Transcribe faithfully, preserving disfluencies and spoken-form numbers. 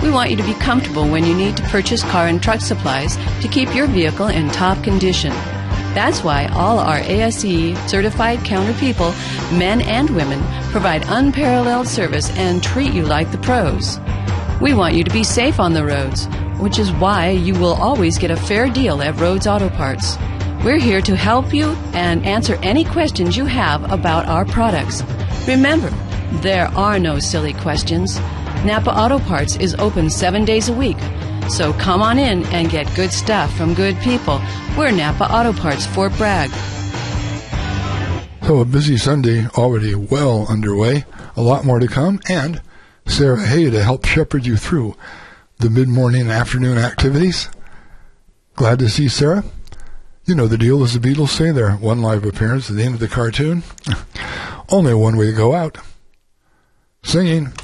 We want you to be comfortable when you need to purchase car and truck supplies to keep your vehicle in top condition. That's why all our A S E certified counter people, men and women, provide unparalleled service and treat you like the pros. We want you to be safe on the roads, which is why you will always get a fair deal at Rhodes Auto Parts. We're here to help you and answer any questions you have about our products. Remember, there are no silly questions. Napa Auto Parts is open seven days a week. So come on in and get good stuff from good people. We're Napa Auto Parts, Fort Bragg. So a busy Sunday already well underway. A lot more to come. And Sarah Hay to help shepherd you through the mid-morning and afternoon activities. Glad to see Sarah. You know the deal, as the Beatles say there. One live appearance at the end of the cartoon. Only one way to go out. Singing.